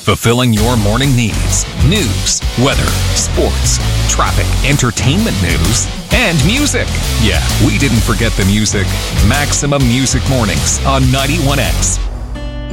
fulfilling your morning needs. News, weather, sports, traffic, entertainment news, and music. Yeah, we didn't forget the music. Maximum Music Mornings on 91X.